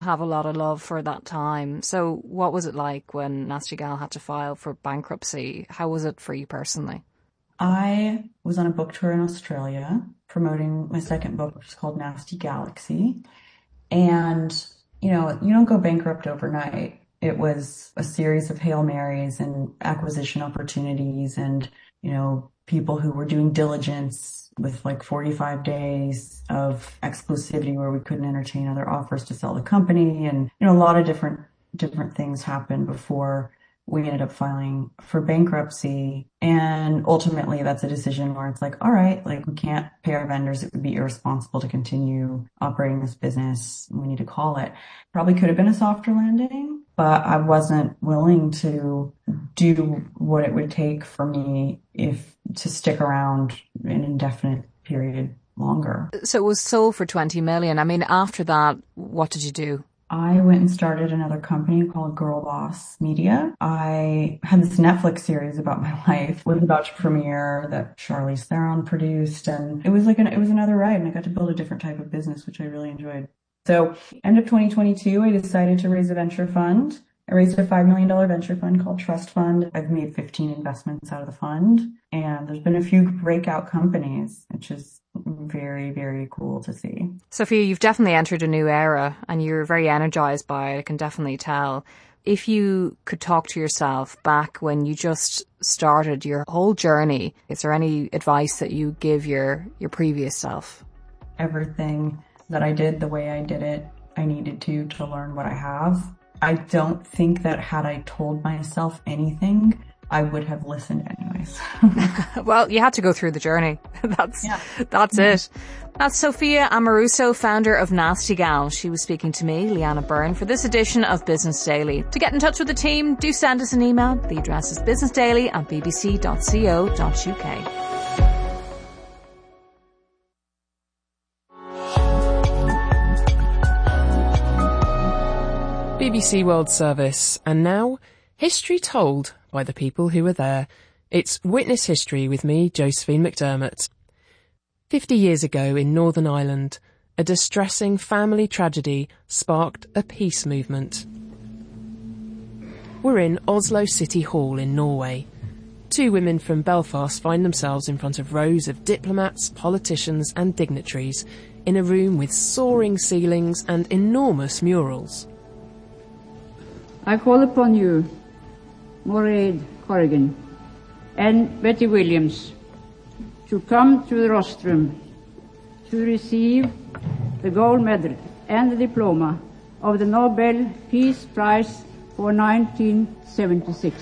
have a lot of love for that time. So what was it like when Nasty Gal had to file for bankruptcy? How was it for you personally? I was on a book tour in Australia promoting my second book, which is called Nasty Galaxy. And, you don't go bankrupt overnight. It was a series of Hail Marys and acquisition opportunities and, people who were doing diligence with like 45 days of exclusivity where we couldn't entertain other offers to sell the company. And, a lot of different things happened before we ended up filing for bankruptcy. And ultimately, that's a decision where it's like, all right, like we can't pay our vendors. It would be irresponsible to continue operating this business. We need to call it. Probably could have been a softer landing, but I wasn't willing to do what it would take for me to stick around an indefinite period longer. So it was sold for 20 million. I mean, after that, what did you do? I went and started another company called Girl Boss Media. I had this Netflix series about my life. It was about to premiere that Charlize Theron produced. And it was another ride, and I got to build a different type of business, which I really enjoyed. So end of 2022, I decided to raise a venture fund. I raised a $5 million venture fund called Trust Fund. I've made 15 investments out of the fund, and there's been a few breakout companies, which is very, very cool to see. Sophia, you've definitely entered a new era and you're very energized by it. I can definitely tell. If you could talk to yourself back when you just started your whole journey, is there any advice that you give your previous self? Everything that I did the way I did it, I needed to learn what I have. I don't think that had I told myself anything, I would have listened anyways. Well, you had to go through the journey. That's it. That's Sophia Amoruso, founder of Nasty Gal. She was speaking to me, Leanna Byrne, for this edition of Business Daily. To get in touch with the team, do send us an email. The address is businessdaily@bbc.co.uk. BBC World Service, and now, history told by the people who were there. It's Witness History with me, Josephine McDermott. 50 years ago in Northern Ireland, a distressing family tragedy sparked a peace movement. We're in Oslo City Hall in Norway. Two women from Belfast find themselves in front of rows of diplomats, politicians and dignitaries in a room with soaring ceilings and enormous murals. I call upon you, Mairead Corrigan and Betty Williams, to come to the rostrum to receive the gold medal and the diploma of the Nobel Peace Prize for 1976.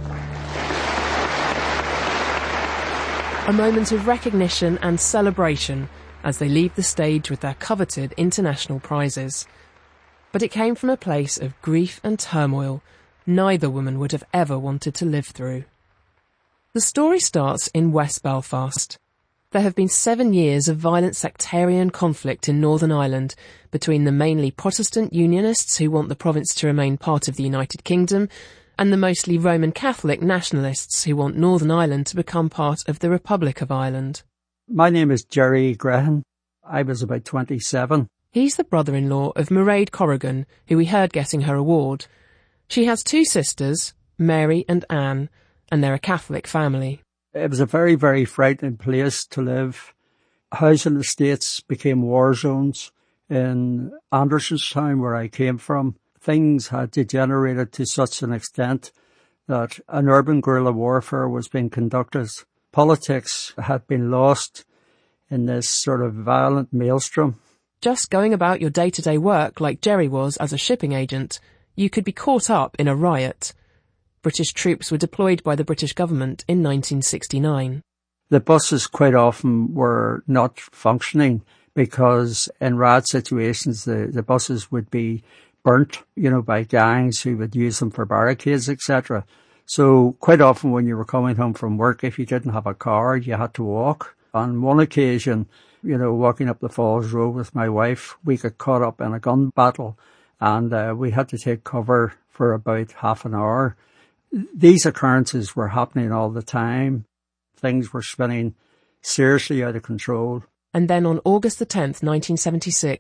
A moment of recognition and celebration as they leave the stage with their coveted international prizes. But it came from a place of grief and turmoil neither woman would have ever wanted to live through. The story starts in West Belfast. There have been 7 years of violent sectarian conflict in Northern Ireland between the mainly Protestant Unionists who want the province to remain part of the United Kingdom and the mostly Roman Catholic nationalists who want Northern Ireland to become part of the Republic of Ireland. My name is Jerry Grehan. I was about 27. He's the brother-in-law of Mairead Corrigan, who we heard getting her award. She has 2 sisters, Mary and Anne, and they're a Catholic family. It was a very, very frightening place to live. Housing estates became war zones. In Andersonstown, where I came from, things had degenerated to such an extent that an urban guerrilla warfare was being conducted. Politics had been lost in this sort of violent maelstrom. Just going about your day-to-day work like Jerry was as a shipping agent, you could be caught up in a riot. British troops were deployed by the British government in 1969. The buses quite often were not functioning because in riot situations the buses would be burnt, by gangs who would use them for barricades, etc. So quite often when you were coming home from work, if you didn't have a car, you had to walk. On one occasion, walking up the Falls Road with my wife, we got caught up in a gun battle and we had to take cover for about half an hour. These occurrences were happening all the time. Things were spinning seriously out of control. And then on August the 10th, 1976,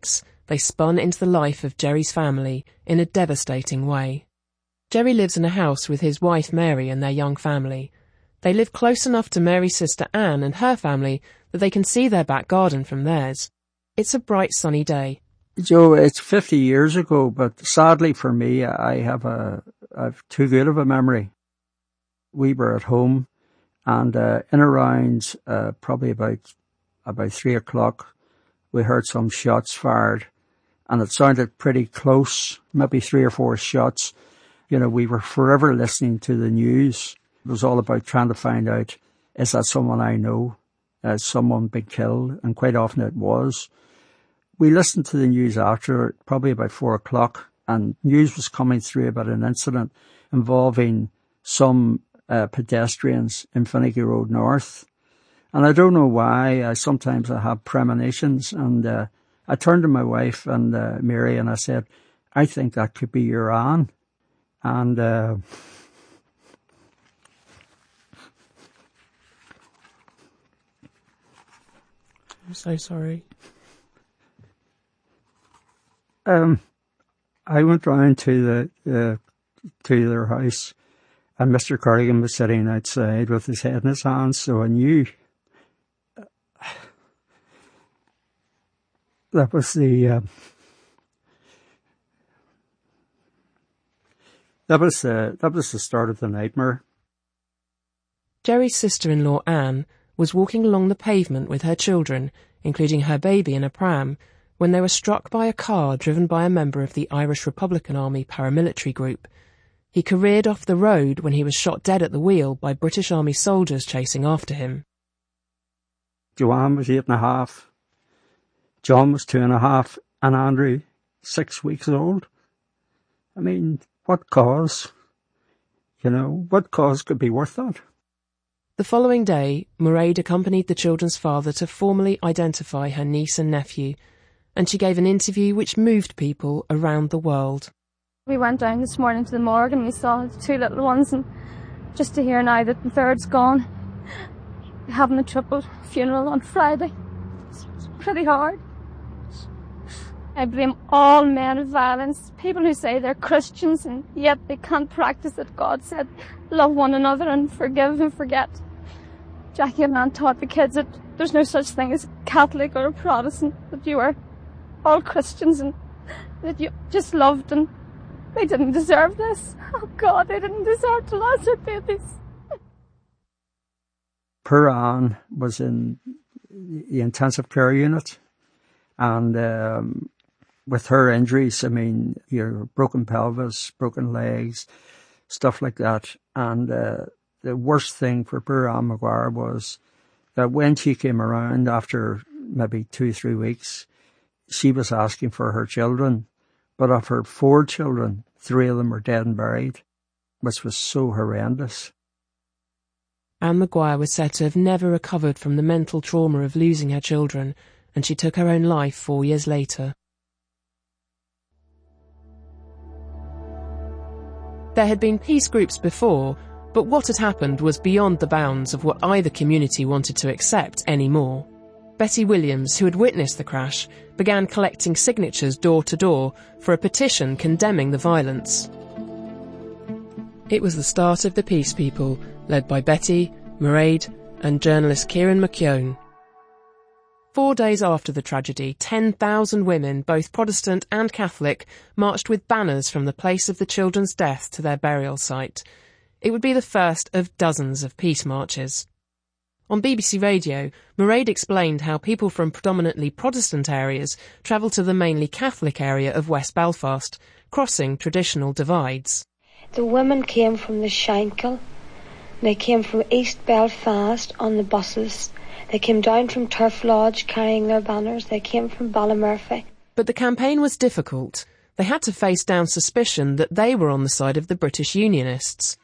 they spun into the life of Jerry's family in a devastating way. Jerry lives in a house with his wife Mary and their young family. They live close enough to Mary's sister Anne and her family that they can see their back garden from theirs. It's a bright sunny day. Joe, it's 50 years ago, but sadly for me, I've too good of a memory. We were at home, and in around probably about 3 o'clock, we heard some shots fired, and it sounded pretty close, maybe 3 or 4 shots. You know, we were forever listening to the news. It was all about trying to find out, is that someone I know? Has someone been killed? And quite often it was. We listened to the news after, probably about 4 o'clock, and news was coming through about an incident involving some pedestrians in Finnegan Road North. And I don't know why, sometimes I have premonitions, and I turned to my wife and Mary and I said, I think that could be your Anne. And I'm so sorry. I went round to their house, and Mr. Corrigan was sitting outside with his head in his hands, so I knew that was the start of the nightmare. Jerry's sister-in-law Anne was walking along the pavement with her children, including her baby in a pram, when they were struck by a car driven by a member of the Irish Republican Army paramilitary group. He careered off the road when he was shot dead at the wheel by British Army soldiers chasing after him. Joanne was 8.5. John was 2.5. And Andrew, 6 weeks old. I mean, what cause? You know, what cause could be worth that? The following day, Mairead accompanied the children's father to formally identify her niece and nephew, and she gave an interview which moved people around the world. We went down this morning to the morgue and we saw the 2 little ones, and just to hear now that the third's gone, having a triple funeral on Friday, it's pretty hard. I blame all men of violence, people who say they're Christians and yet they can't practice it. God said, love one another and forgive and forget. Jackie and Ann taught the kids that there's no such thing as a Catholic or a Protestant, that you are all Christians and that you just loved, and they didn't deserve this. Oh God, they didn't deserve to lose their babies. Poor Ann was in the intensive care unit, and with her injuries, I mean, your broken pelvis, broken legs, stuff like that. And the worst thing for poor Ann Maguire was that when she came around after maybe 2-3 weeks, she was asking for her children. But of her 4 children, 3 of them were dead and buried, which was so horrendous. Anne Maguire was said to have never recovered from the mental trauma of losing her children, and she took her own life 4 years later. There had been peace groups before, but what had happened was beyond the bounds of what either community wanted to accept anymore. Betty Williams, who had witnessed the crash, began collecting signatures door to door for a petition condemning the violence. It was the start of the Peace People, led by Betty, Mairead, and journalist Kieran McKeown. 4 days after the tragedy, 10,000 women, both Protestant and Catholic, marched with banners from the place of the children's death to their burial site. It would be the first of dozens of peace marches. On BBC Radio, Mairead explained how people from predominantly Protestant areas travelled to the mainly Catholic area of West Belfast, crossing traditional divides. The women came from the Shankill, they came from East Belfast on the buses. They came down from Turf Lodge carrying their banners. They came from Ballymurphy. But the campaign was difficult. They had to face down suspicion that they were on the side of the British Unionists.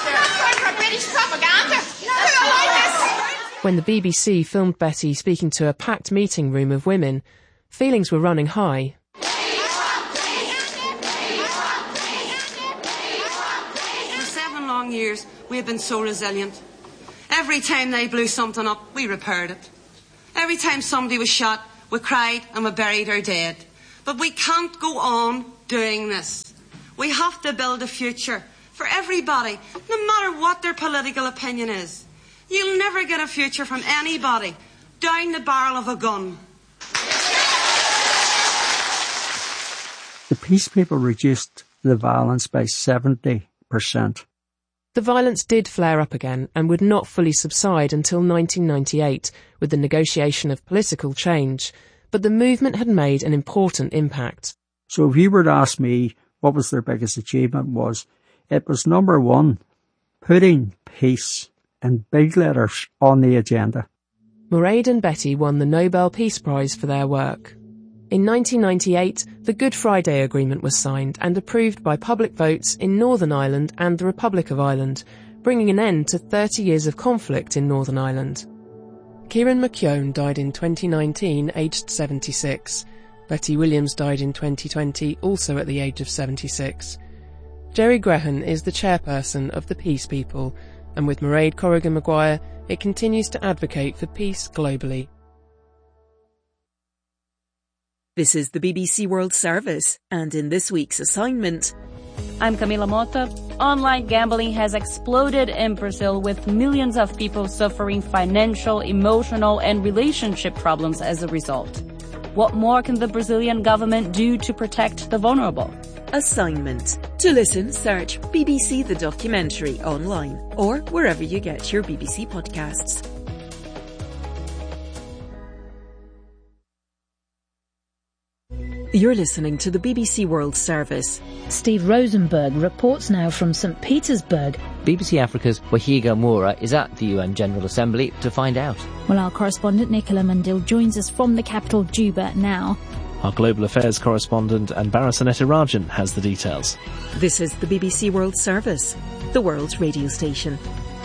When the BBC filmed Betty speaking to a packed meeting room of women, feelings were running high. For 7 long years, we have been so resilient. Every time they blew something up, we repaired it. Every time somebody was shot, we cried and we buried our dead. But we can't go on doing this. We have to build a future for everybody, no matter what their political opinion is. You'll never get a future from anybody down the barrel of a gun. The peace people reduced the violence by 70%. The violence did flare up again and would not fully subside until 1998 with the negotiation of political change, but the movement had made an important impact. So if you were to ask me what was their biggest achievement it was number one, putting peace in big letters on the agenda. Mairead and Betty won the Nobel Peace Prize for their work. In 1998, the Good Friday Agreement was signed and approved by public votes in Northern Ireland and the Republic of Ireland, bringing an end to 30 years of conflict in Northern Ireland. Kieran McKeown died in 2019, aged 76. Betty Williams died in 2020, also at the age of 76. Jerry Grehan is the chairperson of the Peace People, and with Mairead Corrigan Maguire, it continues to advocate for peace globally. This is the BBC World Service, and in this week's assignment... I'm Camila Mota. Online gambling has exploded in Brazil, with millions of people suffering financial, emotional and relationship problems as a result. What more can the Brazilian government do to protect the vulnerable? Assignment. To listen, search BBC The Documentary online or wherever you get your BBC podcasts. You're listening to the BBC World Service. Steve Rosenberg reports now from St. Petersburg. BBC Africa's Wahiga Moura is at the UN General Assembly to find out. Well, our correspondent Nicola Mandil joins us from the capital Juba now. Our Global Affairs correspondent Anbara Sanetta Rajan has the details. This is the BBC World Service, the world's radio station.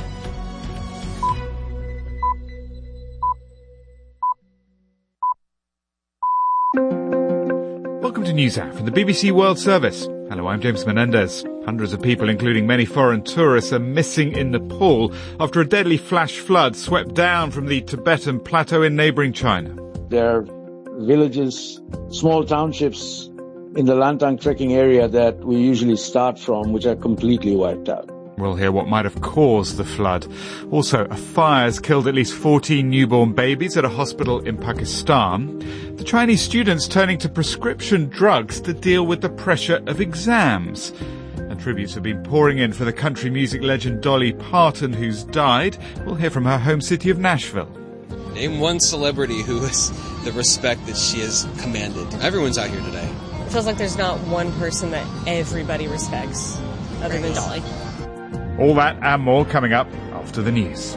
Welcome to NewsHour from the BBC World Service. Hello, I'm James Menendez. Hundreds of people, including many foreign tourists, are missing in Nepal after a deadly flash flood swept down from the Tibetan plateau in neighbouring China. There are villages, small townships in the Lantang trekking area that we usually start from, which are completely wiped out. We'll hear what might have caused the flood. Also, a fire has killed at least 14 newborn babies at a hospital in Pakistan. The Chinese students turning to prescription drugs to deal with the pressure of exams. And tributes have been pouring in for the country music legend Dolly Parton, who's died. We'll hear from her home city of Nashville. Name one celebrity who has the respect that she has commanded. Everyone's out here today. It feels like there's not one person that everybody respects other than Dolly. All that and more coming up after the news.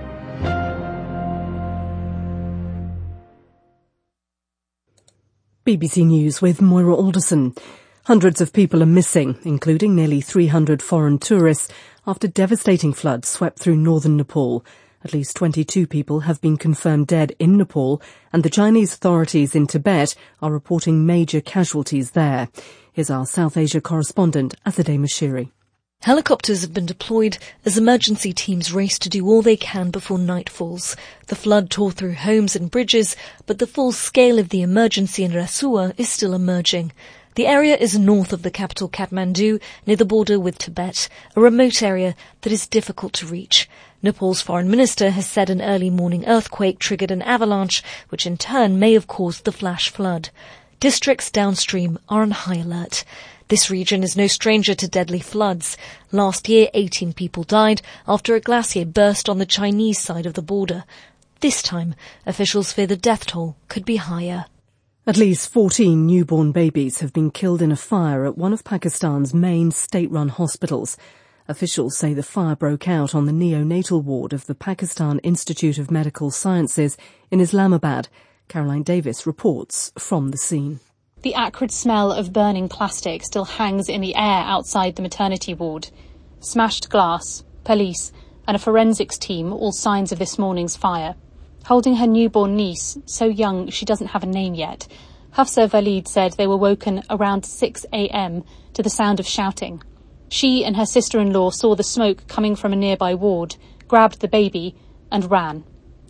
BBC News with Moira Alderson. Hundreds of people are missing, including nearly 300 foreign tourists, after devastating floods swept through northern Nepal. At least 22 people have been confirmed dead in Nepal, and the Chinese authorities in Tibet are reporting major casualties there. Here's our South Asia correspondent, Azadeh Mashiri. Helicopters have been deployed as emergency teams race to do all they can before night falls. The flood tore through homes and bridges, but the full scale of the emergency in Rasuwa is still emerging. The area is north of the capital Kathmandu, near the border with Tibet, a remote area that is difficult to reach. Nepal's foreign minister has said an early morning earthquake triggered an avalanche, which in turn may have caused the flash flood. Districts downstream are on high alert. This region is no stranger to deadly floods. Last year, 18 people died after a glacier burst on the Chinese side of the border. This time, officials fear the death toll could be higher. At least 14 newborn babies have been killed in a fire at one of Pakistan's main state-run hospitals. Officials say the fire broke out on the neonatal ward of the Pakistan Institute of Medical Sciences in Islamabad. Caroline Davis reports from the scene. The acrid smell of burning plastic still hangs in the air outside the maternity ward. Smashed glass, police and a forensics team, all signs of this morning's fire. Holding her newborn niece, so young she doesn't have a name yet, Hafsa Valid said they were woken around 6 a.m. to the sound of shouting. She and her sister-in-law saw the smoke coming from a nearby ward, grabbed the baby and ran.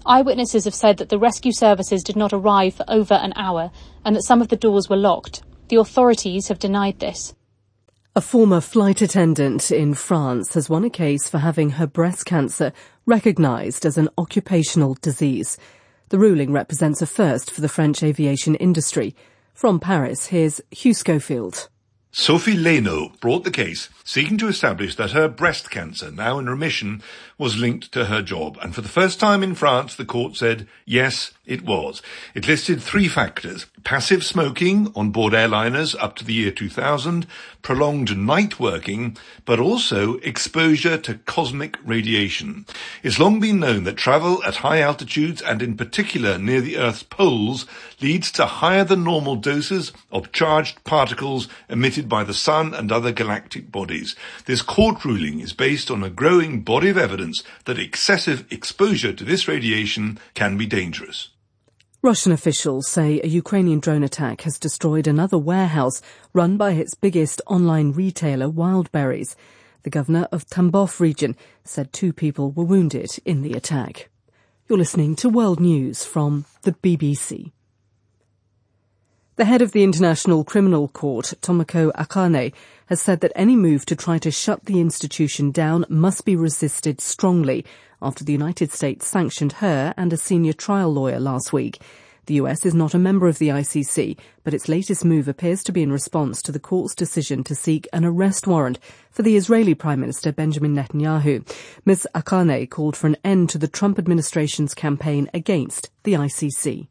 Eyewitnesses have said that the rescue services did not arrive for over an hour and that some of the doors were locked. The authorities have denied this. A former flight attendant in France has won a case for having her breast cancer recognised as an occupational disease. The ruling represents a first for the French aviation industry. From Paris, here's Hugh Schofield. Sophie Leno brought the case, seeking to establish that her breast cancer, now in remission, was linked to her job. And for the first time in France, the court said, yes, it was. It listed 3 factors: passive smoking on board airliners up to the year 2000, prolonged night working, but also exposure to cosmic radiation. It's long been known that travel at high altitudes, and in particular near the Earth's poles, leads to higher than normal doses of charged particles emitted by the Sun and other galactic bodies. This court ruling is based on a growing body of evidence that excessive exposure to this radiation can be dangerous. Russian officials say a Ukrainian drone attack has destroyed another warehouse run by its biggest online retailer, Wildberries. The governor of Tambov region said 2 people were wounded in the attack. You're listening to World News from the BBC. The head of the International Criminal Court, Tomoko Akane, has said that any move to try to shut the institution down must be resisted strongly after the United States sanctioned her and a senior trial lawyer last week. The US is not a member of the ICC, but its latest move appears to be in response to the court's decision to seek an arrest warrant for the Israeli Prime Minister Benjamin Netanyahu. Ms. Akane called for an end to the Trump administration's campaign against the ICC.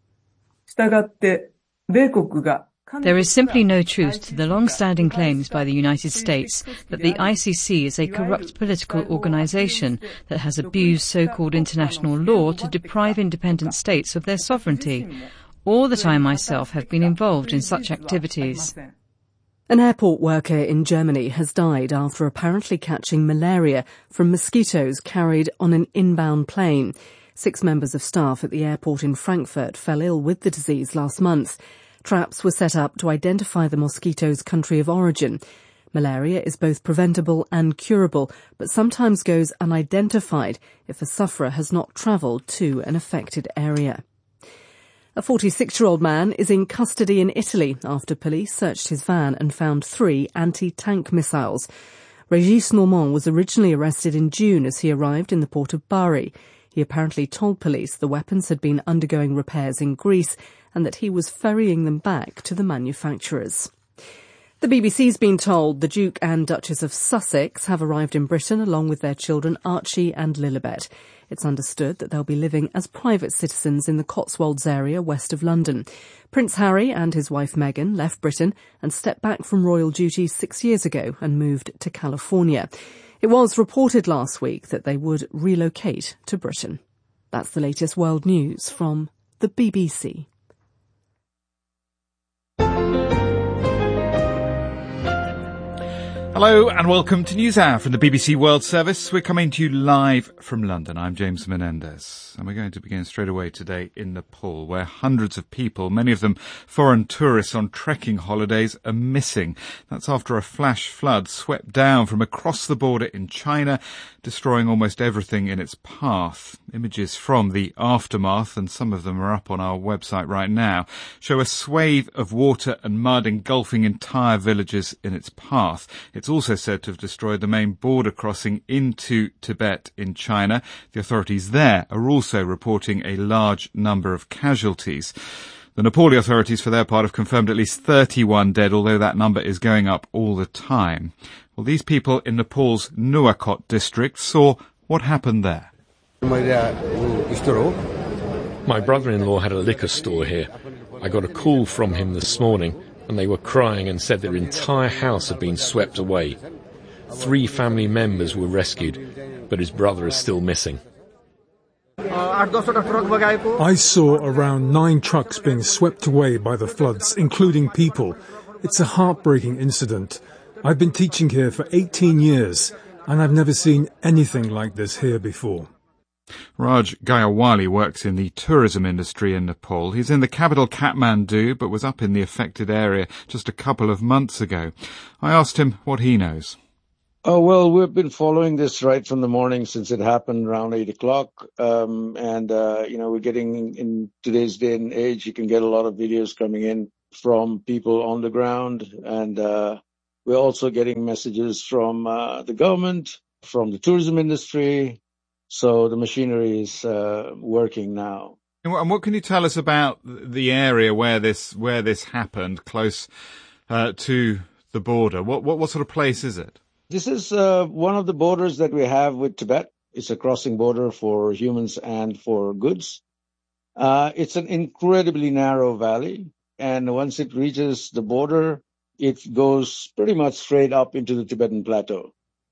There is simply no truth to the long-standing claims by the United States that the ICC is a corrupt political organisation that has abused so-called international law to deprive independent states of their sovereignty, or that I myself have been involved in such activities. An airport worker in Germany has died after apparently catching malaria from mosquitoes carried on an inbound plane. 6 members of staff at the airport in Frankfurt fell ill with the disease last month. Traps were set up to identify the mosquito's country of origin. Malaria is both preventable and curable, but sometimes goes unidentified if a sufferer has not travelled to an affected area. A 46-year-old man is in custody in Italy after police searched his van and found 3 anti-tank missiles. Régis Normand was originally arrested in June as he arrived in the port of Bari. He apparently told police the weapons had been undergoing repairs in Greece and that he was ferrying them back to the manufacturers. The BBC's been told the Duke and Duchess of Sussex have arrived in Britain along with their children Archie and Lilibet. It's understood that they'll be living as private citizens in the Cotswolds area west of London. Prince Harry and his wife Meghan left Britain and stepped back from royal duties 6 years ago and moved to California. It was reported last week that they would relocate to Britain. That's the latest world news from the BBC. Hello and welcome to NewsHour from the BBC World Service. We're coming to you live from London. I'm James Menendez and we're going to begin straight away today in Nepal, where hundreds of people, many of them foreign tourists on trekking holidays, are missing. That's after a flash flood swept down from across the border in China, destroying almost everything in its path. Images from the aftermath, and some of them are up on our website right now, show a swathe of water and mud engulfing entire villages in its path. It's also said to have destroyed the main border crossing into Tibet in China. The authorities there are also reporting a large number of casualties. The Nepali authorities, for their part, have confirmed at least 31 dead, although that number is going up all the time. Well, these people in Nepal's Nuwakot district saw what happened there. My brother-in-law had a liquor store here. I got a call from him this morning, and they were crying and said their entire house had been swept away. 3 family members were rescued, but his brother is still missing. I saw around 9 trucks being swept away by the floods, including people. It's a heartbreaking incident. I've been teaching here for 18 years, and I've never seen anything like this here before. Raj Gayawali works in the tourism industry in Nepal. He's in the capital Kathmandu, but was up in the affected area just a couple of months ago. I asked him what he knows. Oh, well, we've been following this right from the morning since it happened around 8 o'clock. We're getting, in today's day and age, you can get a lot of videos coming in from people on the ground. And we're also getting messages from the government, from the tourism industry. So the machinery is working now. And what can you tell us about the area where this happened, close to the border? What sort of place is it? This is one of the borders that we have with Tibet. It's a crossing border for humans and for goods. It's an incredibly narrow valley, and once it reaches the border, it goes pretty much straight up into the Tibetan plateau.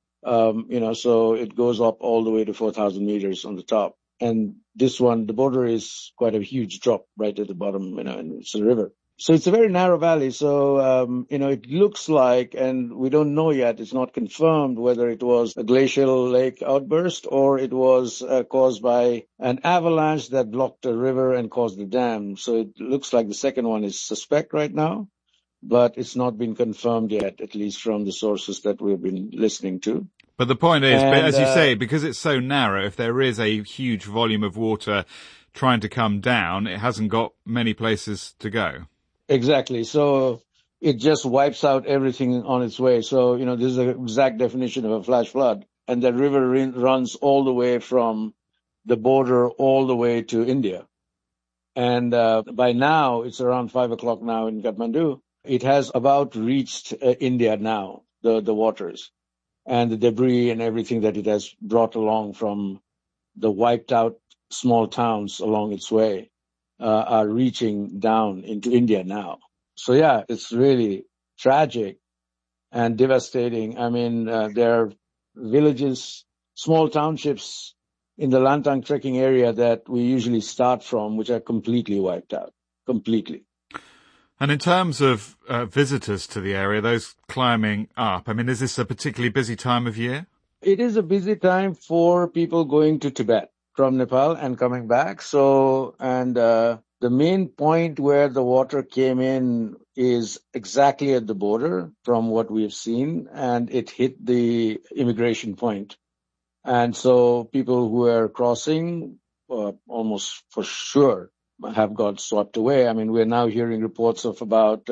So it goes up all the way to 4,000 meters on the top. And this one, the border is quite a huge drop right at the bottom, and it's a river. So it's a very narrow valley. So, it looks like, and we don't know yet, it's not confirmed whether it was a glacial lake outburst or it was caused by an avalanche that blocked a river and caused the dam. So it looks like the second one is suspect right now, but it's not been confirmed yet, at least from the sources that we've been listening to. But the point is, as you say, because it's so narrow, if there is a huge volume of water trying to come down, it hasn't got many places to go. Exactly. So it just wipes out everything on its way. So, this is the exact definition of a flash flood. And the river runs all the way from the border all the way to India. And by now, it's around 5 o'clock now in Kathmandu. It has about reached India now, the waters. And the debris and everything that it has brought along from the wiped out small towns along its way are reaching down into India now. So yeah, it's really tragic and devastating. I mean, there are villages, small townships in the Lantang trekking area that we usually start from, which are completely wiped out, completely. And in terms of visitors to the area, those climbing up, I mean, is this a particularly busy time of year? It is a busy time for people going to Tibet from Nepal and coming back. So, and the main point where the water came in is exactly at the border from what we've seen, and it hit the immigration point. And so people who are crossing almost for sure have got swept away. I mean, we're now hearing reports of about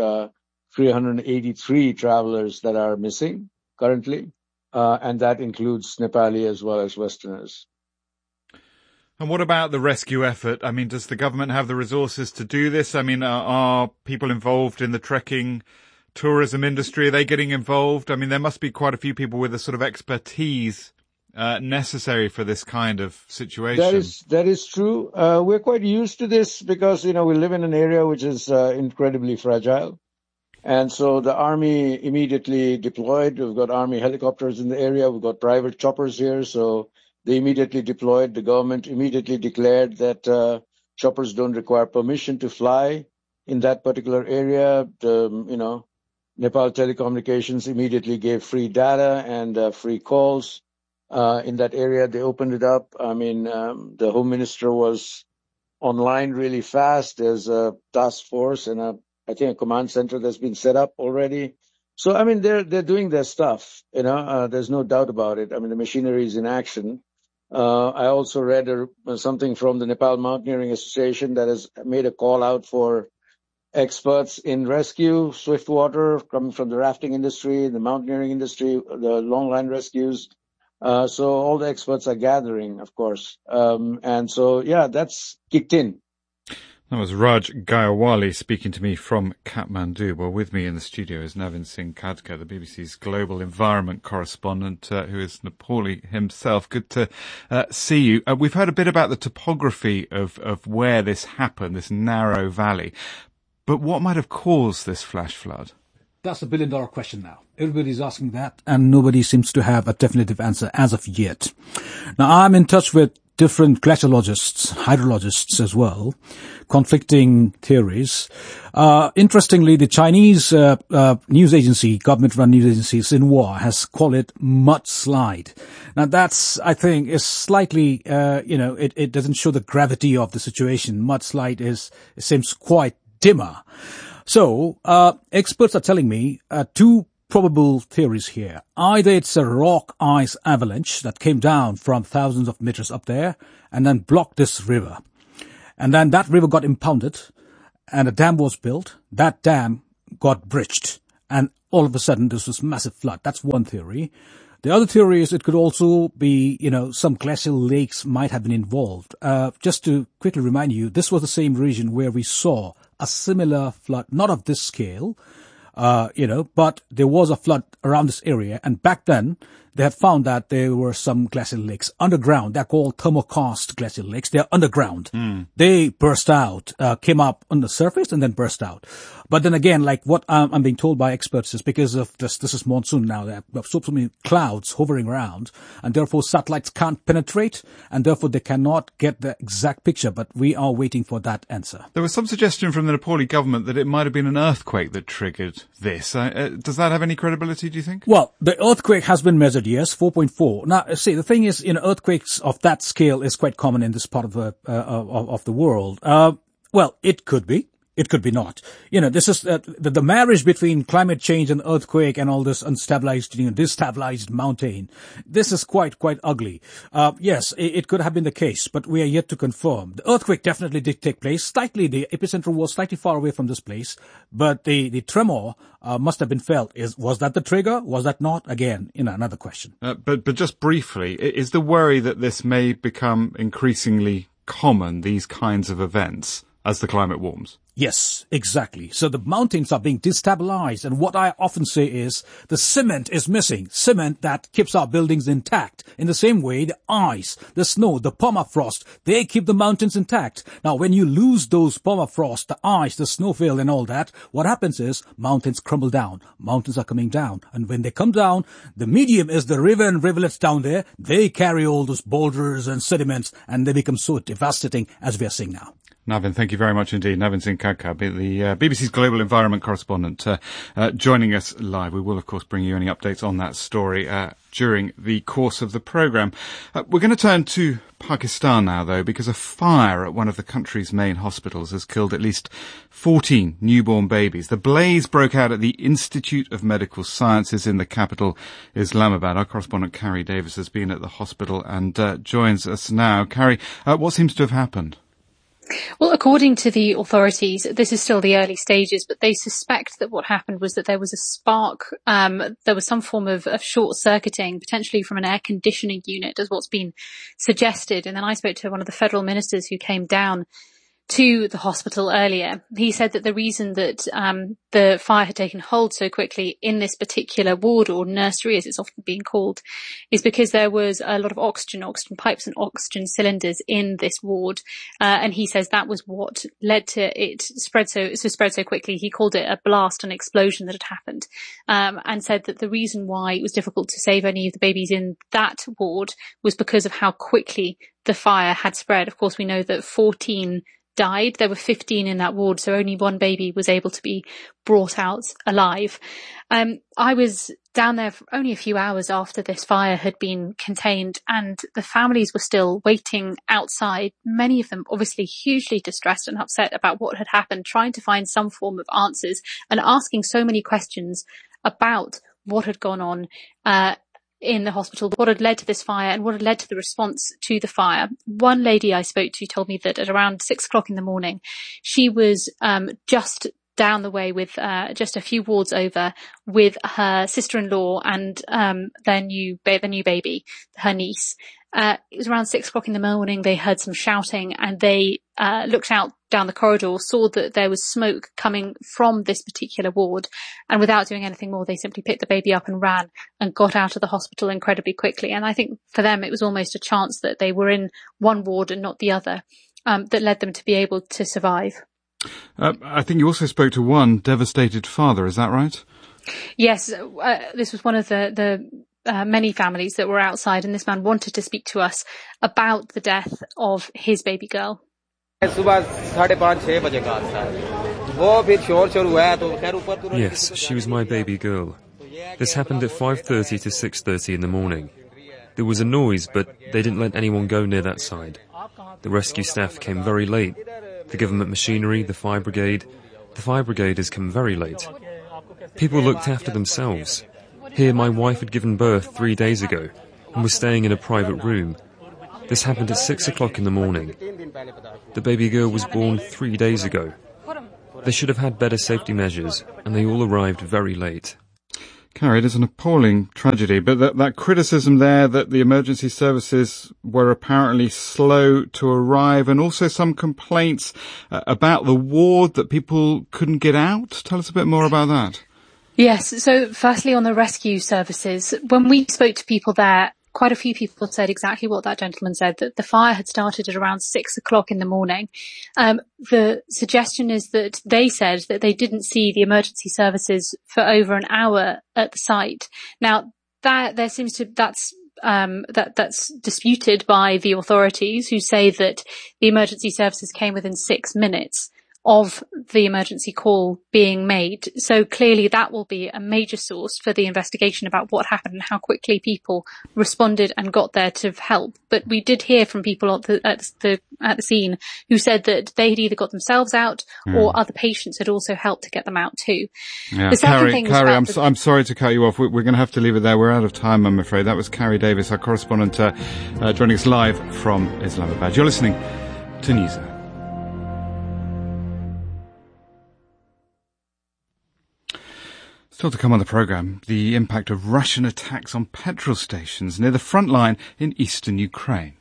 383 travelers that are missing currently, and that includes Nepali as well as Westerners. And what about the rescue effort? I mean, does the government have the resources to do this? I mean, are people involved in the trekking tourism industry? Are they getting involved? I mean, there must be quite a few people with the sort of expertise necessary for this kind of situation. That is true. We're quite used to this because, we live in an area which is incredibly fragile. And so the army immediately deployed. We've got army helicopters in the area. We've got private choppers here. So they immediately deployed. The government immediately declared that choppers don't require permission to fly in that particular area. Nepal Telecommunications immediately gave free data and free calls. In that area, they opened it up. I mean, the Home Minister was online really fast. There's a task force and I think a command center that's been set up already. So, I mean, they're doing their stuff, there's no doubt about it. I mean, the machinery is in action. I also read something from the Nepal Mountaineering Association that has made a call out for experts in rescue, swift water, coming from the rafting industry, the mountaineering industry, the longline rescues. So all the experts are gathering, of course. And so, yeah, that's kicked in. That was Raj Gayawali speaking to me from Kathmandu. Well, with me in the studio is Navin Singh Khadka, the BBC's global environment correspondent, who is Nepali himself. Good to see you. We've heard a bit about the topography of where this happened, this narrow valley. But what might have caused this flash flood? That's the billion-dollar question now. Everybody's asking that, and nobody seems to have a definitive answer as of yet. Now, I'm in touch with different glaciologists, hydrologists as well, conflicting theories. Interestingly, the Chinese news agency, government-run news agency, Xinhua, has called it mudslide. Now, that's, I think, is slightly, it doesn't show the gravity of the situation. Mudslide seems quite dimmer. So, experts are telling me 2 probable theories here. Either it's a rock ice avalanche that came down from thousands of meters up there and then blocked this river. And then that river got impounded and a dam was built. That dam got breached and all of a sudden there's this massive flood. That's one theory. The other theory is it could also be, some glacial lakes might have been involved. Just to quickly remind you, this was the same region where we saw a similar flood, not of this scale, but there was a flood around this area. And back then, they had found that there were some glacial lakes underground. They're called thermokarst glacial lakes. They're underground. They burst out, came up on the surface and then burst out. But then again, like what I'm being told by experts is because of this is monsoon now. There are so many clouds hovering around and therefore satellites can't penetrate and therefore they cannot get the exact picture. But we are waiting for that answer. There was some suggestion from the Nepali government that it might have been an earthquake that triggered this. Does that have any credibility, do you think? Well, the earthquake has been measured, yes, 4.4. Now, see, the thing is, earthquakes of that scale is quite common in this part of the world. Well, it could be. It could be not. This is the marriage between climate change and earthquake and all this unstabilized, destabilized mountain. This is quite ugly. Yes, it could have been the case, but we are yet to confirm. The earthquake definitely did take place. The epicenter was slightly far away from this place, but the tremor must have been felt. Was that the trigger? Was that not? Again, another question. But just briefly, is the worry that this may become increasingly common, these kinds of events, as the climate warms? Yes, exactly. So the mountains are being destabilized. And what I often say is the cement is missing. Cement that keeps our buildings intact. In the same way, the ice, the snow, the permafrost, they keep the mountains intact. Now, when you lose those permafrost, the ice, the snowfield and all that, what happens is mountains crumble down. Mountains are coming down. And when they come down, the medium is the river and rivulets down there. They carry all those boulders and sediments and they become so devastating as we are seeing now. Navin, thank you very much indeed. Navin Singh Khadka, the BBC's Global Environment Correspondent, joining us live. We will, of course, bring you any updates on that story during the course of the programme. We're going to turn to Pakistan now, though, because a fire at one of the country's main hospitals has killed at least 14 newborn babies. The blaze broke out at the Institute of Medical Sciences in the capital, Islamabad. Our correspondent, Carrie Davis, has been at the hospital and joins us now. Carrie, what seems to have happened? Well, according to the authorities, this is still the early stages, but they suspect that what happened was that there was a spark. There was some form of short-circuiting, potentially from an air conditioning unit, as what's been suggested. And then I spoke to one of the federal ministers who came down to the hospital earlier. He said that the reason that the fire had taken hold so quickly in this particular ward, or nursery as it's often being called, is because there was a lot of oxygen pipes and oxygen cylinders in this ward. And he says that was what led to it spread so quickly. He called it a blast, an explosion that had happened, and said that the reason why it was difficult to save any of the babies in that ward was because of how quickly the fire had spread. Of course, we know that 14 died. There were 15 in that ward, so only one baby was able to be brought out alive. I was down there for only a few hours after this fire had been contained, and the families were still waiting outside, many of them obviously hugely distressed and upset about what had happened, trying to find some form of answers and asking so many questions about what had gone on in the hospital, what had led to this fire and what had led to the response to the fire. One lady I spoke to told me that at around 6 o'clock in the morning, she was just down the way with just a few wards over with her sister-in-law and their new baby, her niece. It was around 6 o'clock in the morning. They heard some shouting and they looked out down the corridor, saw that there was smoke coming from this particular ward. And without doing anything more, they simply picked the baby up and ran and got out of the hospital incredibly quickly. And I think for them, it was almost a chance that they were in one ward and not the other that led them to be able to survive. I think you also spoke to one devastated father. Is that right? Yes. This was one of the many families that were outside, and this man wanted to speak to us about the death of his baby girl. Yes, she was my baby girl. This happened at 5:30 to 6:30 in the morning. There was a noise, but they didn't let anyone go near that side. The rescue staff came very late. The government machinery, the fire brigade has come very late. People looked after themselves. Here my wife had given birth 3 days ago and was staying in a private room. This happened at 6 o'clock in the morning. The baby girl was born 3 days ago. They should have had better safety measures, and they all arrived very late. Carrie, it is an appalling tragedy, but that criticism there that the emergency services were apparently slow to arrive, and also some complaints about the ward that people couldn't get out. Tell us a bit more about that. Yes, so firstly on the rescue services, when we spoke to people there, quite a few people said exactly what that gentleman said, that the fire had started at around 6 o'clock in the morning. The suggestion is that they said that they didn't see the emergency services for over an hour at the site. Now, that's disputed by the authorities, who say that the emergency services came within 6 minutes of the emergency call being made. So clearly that will be a major source for the investigation about what happened and how quickly people responded and got there to help. But we did hear from people at the scene who said that they had either got themselves out or other patients had also helped to get them out too. Yeah. The second thing Carrie, I'm sorry to cut you off. We're going to have to leave it there. We're out of time, I'm afraid. That was Carrie Davis, our correspondent, joining us live from Islamabad. You're listening to Newshour. Still to come on the programme, the impact of Russian attacks on petrol stations near the front line in eastern Ukraine.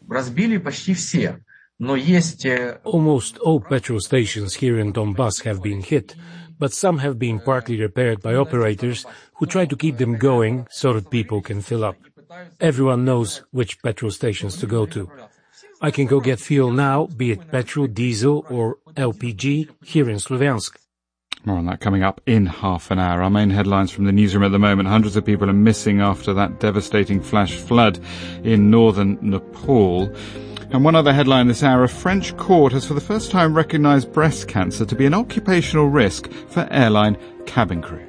Almost all petrol stations here in Donbass have been hit, but some have been partly repaired by operators who try to keep them going so that people can fill up. Everyone knows which petrol stations to go to. I can go get fuel now, be it petrol, diesel or LPG, here in Sloviansk. More on that coming up in half an hour. Our main headlines from the newsroom at the moment. Hundreds of people are missing after that devastating flash flood in northern Nepal. And one other headline this hour, a French court has for the first time recognised breast cancer to be an occupational risk for airline cabin crew.